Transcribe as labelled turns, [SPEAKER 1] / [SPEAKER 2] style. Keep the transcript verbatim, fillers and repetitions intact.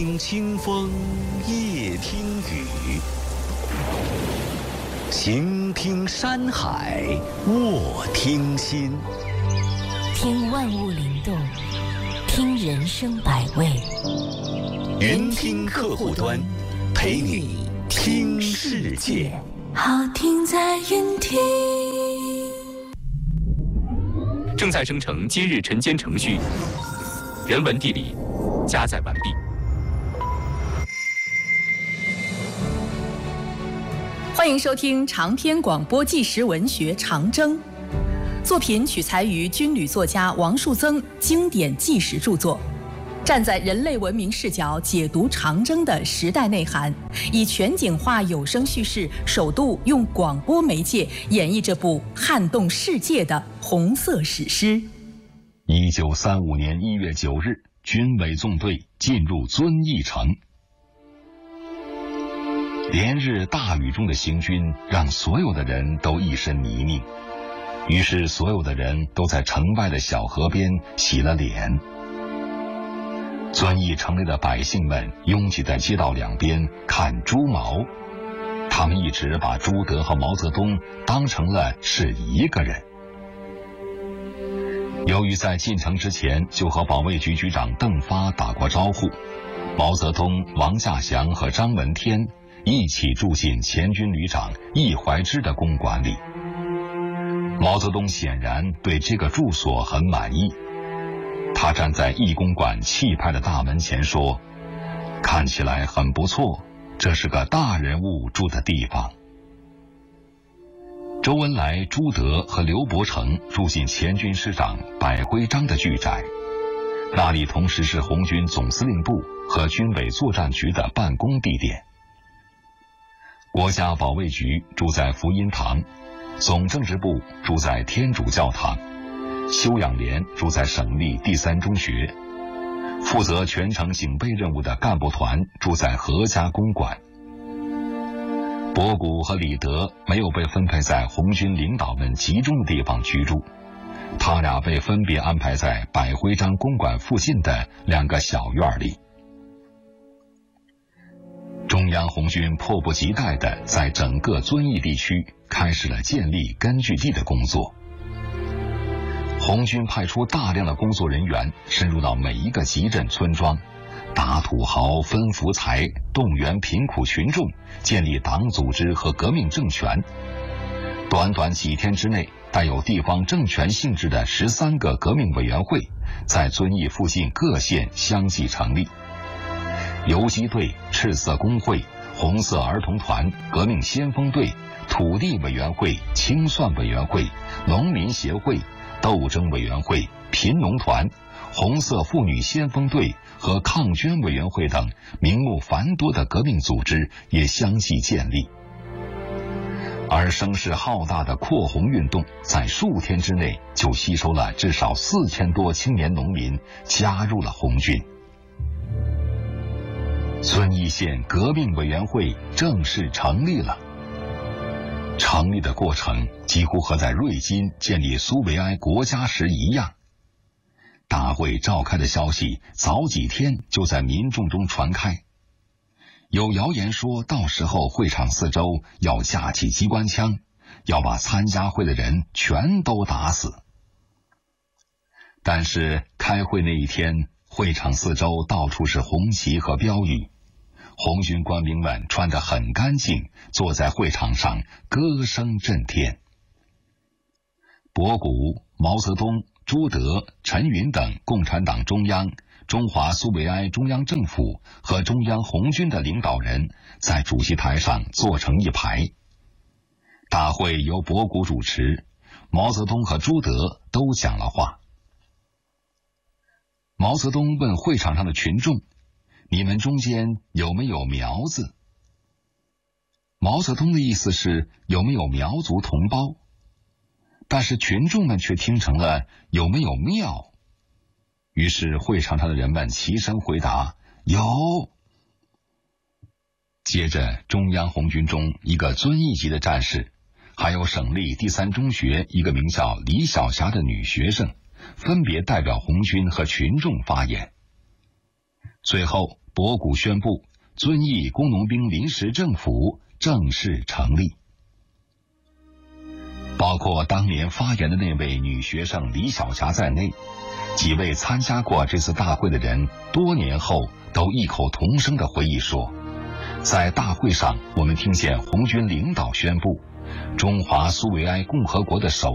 [SPEAKER 1] 听清风，夜听雨，行听山海，卧听心。
[SPEAKER 2] 听万物灵动，听人生百味。
[SPEAKER 1] 云听客户端，陪你听世界。
[SPEAKER 2] 好听在云听。
[SPEAKER 3] 正在生成今日晨间程序，人文地理加载完毕。
[SPEAKER 4] 欢迎收听长篇广播纪实文学《长征》，作品取材于军旅作家王树增经典纪实著作，站在人类文明视角解读长征的时代内涵，以全景化有声叙事，首度用广播媒介演绎这部撼动世界的红色史诗。
[SPEAKER 5] 一九三五年一月九日，军委纵队进入遵义城。连日大雨中的行军让所有的人都一身泥泞，于是所有的人都在城外的小河边洗了脸。遵义城内的百姓们拥挤在街道两边看朱毛，他们一直把朱德和毛泽东当成了是一个人。由于在进城之前就和保卫局局长邓发打过招呼，毛泽东、王稼祥和张闻天一起住进前军旅长易怀之的公馆里。毛泽东显然对这个住所很满意，他站在易公馆气派的大门前说：“看起来很不错，这是个大人物住的地方。”周恩来、朱德和刘伯承住进前军师长百辉章的居宅，那里同时是红军总司令部和军委作战局的办公地点。国家保卫局住在福音堂，总政治部住在天主教堂，修养连住在省立第三中学，负责全城警备任务的干部团住在何家公馆。博古和李德没有被分配在红军领导们集中的地方居住，他俩被分别安排在百辉章公馆附近的两个小院里。中央红军迫不及待地在整个遵义地区开始了建立根据地的工作。红军派出大量的工作人员深入到每一个集镇村庄，打土豪、分福财，动员贫苦群众，建立党组织和革命政权。短短几天之内，带有地方政权性质的十三个革命委员会在遵义附近各县相继成立。游击队、赤色工会、红色儿童团、革命先锋队、土地委员会、清算委员会、农民协会、斗争委员会、贫农团、红色妇女先锋队和抗捐委员会等名目繁多的革命组织也相继建立。而声势浩大的扩红运动在数天之内就吸收了至少四千多青年农民加入了红军。遵义县革命委员会正式成立了。成立的过程几乎和在瑞金建立苏维埃国家时一样。大会召开的消息早几天就在民众中传开，有谣言说到时候会场四周要架起机关枪，要把参加会的人全都打死。但是开会那一天，会场四周到处是红旗和标语，红军官兵们穿得很干净，坐在会场上歌声震天。博古、毛泽东、朱德、陈云等共产党中央、中华苏维埃中央政府和中央红军的领导人在主席台上坐成一排。大会由博古主持，毛泽东和朱德都讲了话。毛泽东问会场上的群众：“你们中间有没有苗子？”毛泽东的意思是有没有苗族同胞，但是群众们却听成了有没有庙。于是会场上的人们齐声回答：“有。”接着中央红军中一个遵义籍的战士，还有省立第三中学一个名叫李晓霞的女学生，分别代表红军和群众发言。最后博古宣布遵义工农兵临时政府正式成立。包括当年发言的那位女学生李晓霞在内，几位参加过这次大会的人，多年后都异口同声地回忆说，在大会上，我们听见红军领导宣布，中华苏维埃共和国的首